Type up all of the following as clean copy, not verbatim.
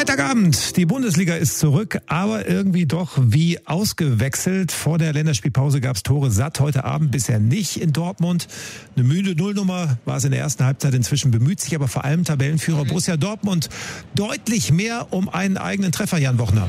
Freitagabend, die Bundesliga ist zurück, aber irgendwie doch wie ausgewechselt. Vor der Länderspielpause gab es Tore satt, heute Abend bisher nicht in Dortmund. Eine müde Nullnummer war es in der ersten Halbzeit, inzwischen bemüht sich aber vor allem Tabellenführer Borussia Dortmund deutlich mehr um einen eigenen Treffer, Jan Bochner.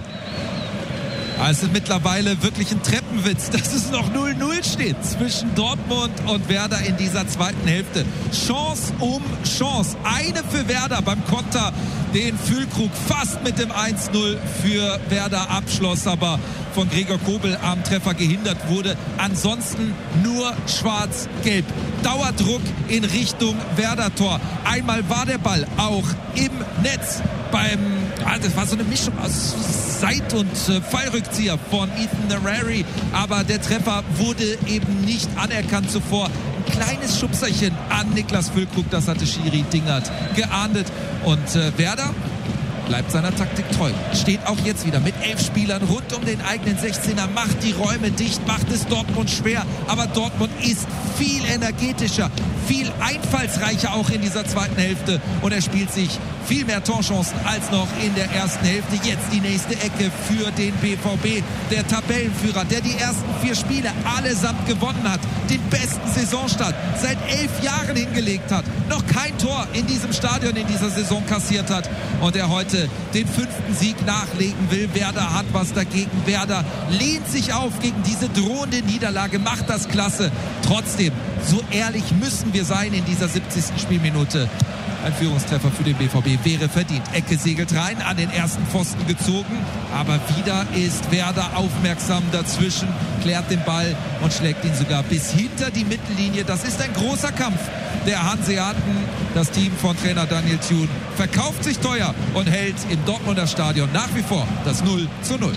Es ist mittlerweile wirklich ein Treppenwitz, dass es noch 0-0 steht zwischen Dortmund und Werder in dieser zweiten Hälfte. Chance um Chance. Eine für Werder beim Konter, den Füllkrug fast mit dem 1-0 für Werder abschloss, aber von Gregor Kobel am Treffer gehindert wurde. Ansonsten nur schwarz-gelb. Dauerdruck in Richtung Werder-Tor. Einmal war der Ball auch im Netz das war so eine Mischung aus Seit- und Fallrückzieher von Ethan Nwaneri, aber der Treffer wurde eben nicht anerkannt zuvor. Ein kleines Schubserchen an Niklas Füllkrug, das hatte Schiri Dingert geahndet und Werder bleibt seiner Taktik treu. Steht auch jetzt wieder mit 11 Spielern rund um den eigenen 16er, macht die Räume dicht, macht es Dortmund schwer. Aber Dortmund ist viel energetischer, viel einfallsreicher auch in dieser zweiten Hälfte. Und er spielt sich viel mehr Torchancen als noch in der ersten Hälfte. Jetzt die nächste Ecke für den BVB. Der Tabellenführer, der die ersten 4 Spiele allesamt gewonnen hat. Den besten Saisonstart seit 11 Jahren hingelegt hat. Noch kein Tor in diesem Stadion in dieser Saison kassiert hat. Und er heute den 5. Sieg nachlegen will. Werder hat was dagegen. Werder lehnt sich auf gegen diese drohende Niederlage, macht das klasse. Trotzdem, so ehrlich müssen wir sein in dieser 70. Spielminute. Ein Führungstreffer für den BVB wäre verdient. Ecke segelt rein, an den ersten Pfosten gezogen. Aber wieder ist Werder aufmerksam dazwischen, klärt den Ball und schlägt ihn sogar bis hinter die Mittellinie. Das ist ein großer Kampf der Hanseaten. Das Team von Trainer Daniel Thune verkauft sich teuer und hält im Dortmunder Stadion nach wie vor das 0:0.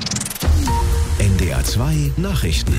NDR 2 Nachrichten.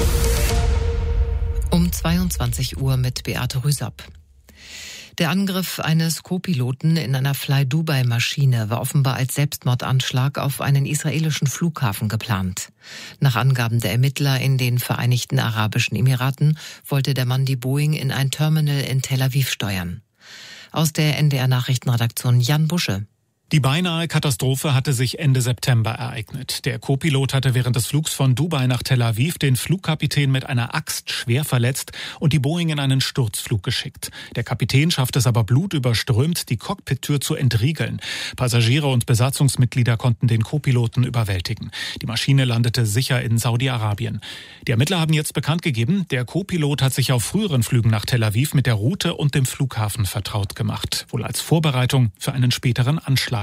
Um 22 Uhr mit Beate Rüsapp. Der Angriff eines Co-Piloten in einer Fly-Dubai-Maschine war offenbar als Selbstmordanschlag auf einen israelischen Flughafen geplant. Nach Angaben der Ermittler in den Vereinigten Arabischen Emiraten wollte der Mann die Boeing in ein Terminal in Tel Aviv steuern. Aus der NDR-Nachrichtenredaktion Jan Busche. Die beinahe Katastrophe hatte sich Ende September ereignet. Der Co-Pilot hatte während des Flugs von Dubai nach Tel Aviv den Flugkapitän mit einer Axt schwer verletzt und die Boeing in einen Sturzflug geschickt. Der Kapitän schaffte es aber blutüberströmt, die Cockpittür zu entriegeln. Passagiere und Besatzungsmitglieder konnten den Co-Piloten überwältigen. Die Maschine landete sicher in Saudi-Arabien. Die Ermittler haben jetzt bekannt gegeben, der Co-Pilot hat sich auf früheren Flügen nach Tel Aviv mit der Route und dem Flughafen vertraut gemacht. Wohl als Vorbereitung für einen späteren Anschlag.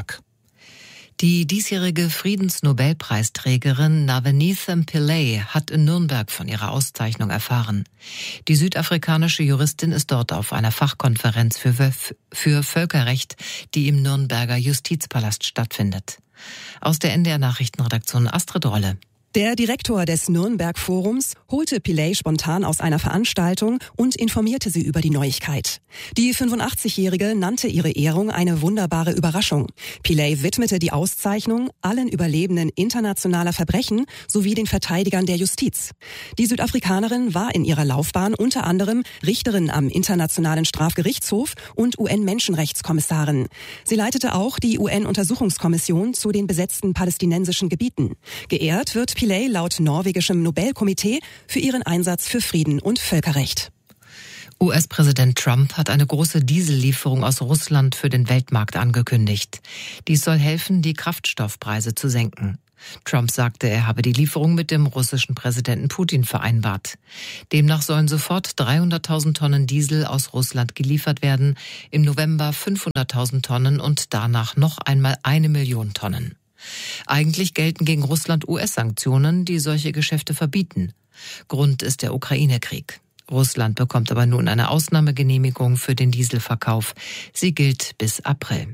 Die diesjährige Friedensnobelpreisträgerin Navenithem Pillay hat in Nürnberg von ihrer Auszeichnung erfahren. Die südafrikanische Juristin ist dort auf einer Fachkonferenz für Völkerrecht, die im Nürnberger Justizpalast stattfindet. Aus der NDR-Nachrichtenredaktion Astrid Rolle. Der Direktor des Nürnberg-Forums holte Pillay spontan aus einer Veranstaltung und informierte sie über die Neuigkeit. Die 85-Jährige nannte ihre Ehrung eine wunderbare Überraschung. Pillay widmete die Auszeichnung allen Überlebenden internationaler Verbrechen sowie den Verteidigern der Justiz. Die Südafrikanerin war in ihrer Laufbahn unter anderem Richterin am Internationalen Strafgerichtshof und UN-Menschenrechtskommissarin. Sie leitete auch die UN-Untersuchungskommission zu den besetzten palästinensischen Gebieten. Geehrt wird Pillay laut norwegischem Nobelkomitee für ihren Einsatz für Frieden und Völkerrecht. US-Präsident Trump hat eine große Diesellieferung aus Russland für den Weltmarkt angekündigt. Dies soll helfen, die Kraftstoffpreise zu senken. Trump sagte, er habe die Lieferung mit dem russischen Präsidenten Putin vereinbart. Demnach sollen sofort 300.000 Tonnen Diesel aus Russland geliefert werden, im November 500.000 Tonnen und danach noch einmal 1 Million Tonnen. Eigentlich gelten gegen Russland US-Sanktionen, die solche Geschäfte verbieten. Grund ist der Ukraine-Krieg. Russland bekommt aber nun eine Ausnahmegenehmigung für den Dieselverkauf. Sie gilt bis April.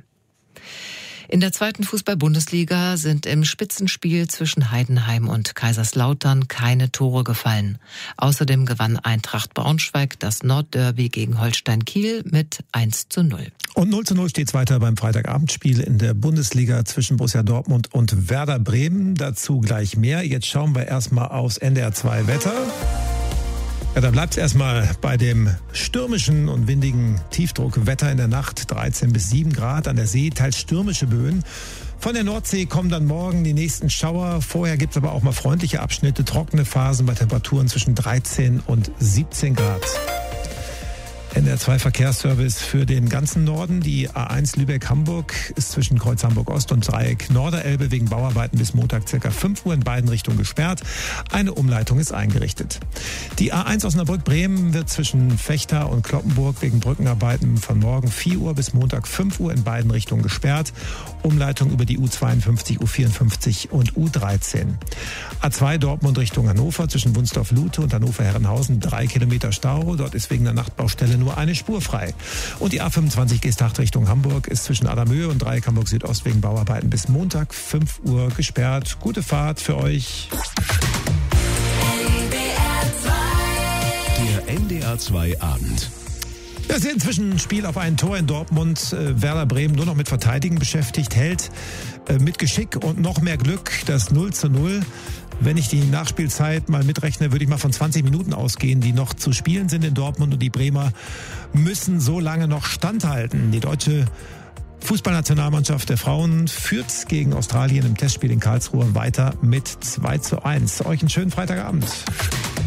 In der 2. Fußball-Bundesliga sind im Spitzenspiel zwischen Heidenheim und Kaiserslautern keine Tore gefallen. Außerdem gewann Eintracht Braunschweig das Nordderby gegen Holstein Kiel mit 1:0. Und 0:0 steht es weiter beim Freitagabendspiel in der Bundesliga zwischen Borussia Dortmund und Werder Bremen. Dazu gleich mehr. Jetzt schauen wir erstmal aufs NDR 2 Wetter. Ja, da bleibt es erstmal bei dem stürmischen und windigen Tiefdruckwetter in der Nacht. 13 bis 7 Grad an der See, teils stürmische Böen. Von der Nordsee kommen dann morgen die nächsten Schauer. Vorher gibt es aber auch mal freundliche Abschnitte, trockene Phasen bei Temperaturen zwischen 13 und 17 Grad. NDR2 Verkehrsservice für den ganzen Norden. Die A1 Lübeck-Hamburg ist zwischen Kreuz Hamburg-Ost und Dreieck Norderelbe wegen Bauarbeiten bis Montag ca. 5 Uhr in beiden Richtungen gesperrt. Eine Umleitung ist eingerichtet. Die A1 Osnabrück-Bremen wird zwischen Vechta und Cloppenburg wegen Brückenarbeiten von morgen 4 Uhr bis Montag 5 Uhr in beiden Richtungen gesperrt. Umleitung über die U52, U54 und U13. A2 Dortmund Richtung Hannover zwischen Wunsdorf-Lute und Hannover-Herrenhausen 3 Kilometer Stau. Dort ist wegen der Nachtbaustelle nur eine Spur frei. Und die A25 Geesthacht Richtung Hamburg ist zwischen Adamhöhe und Dreieck Hamburg Südost wegen Bauarbeiten bis Montag 5 Uhr gesperrt. Gute Fahrt für euch. Der NDR2 Abend. Ja, es ist inzwischen ein Spiel auf ein Tor in Dortmund. Werder Bremen nur noch mit Verteidigen beschäftigt, hält mit Geschick und noch mehr Glück das 0:0. Wenn ich die Nachspielzeit mal mitrechne, würde ich mal von 20 Minuten ausgehen, die noch zu spielen sind in Dortmund, und die Bremer müssen so lange noch standhalten. Die deutsche Fußballnationalmannschaft der Frauen führt gegen Australien im Testspiel in Karlsruhe weiter mit 2:1. Euch einen schönen Freitagabend.